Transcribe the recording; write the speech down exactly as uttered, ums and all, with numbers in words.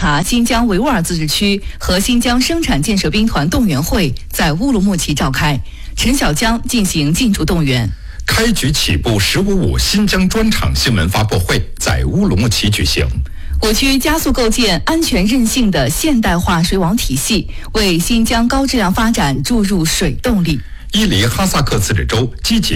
察新疆维吾尔自治区和新疆生产建设兵团动员会在乌鲁木齐召开，陈小江进行进驻动员。 开局起步十五五新疆专场新闻发布会在乌鲁木齐举行。 我区加速构建安全韧性的现代化水网体系，为新疆高质量发展注入水动力。 伊犁哈萨克自治州积极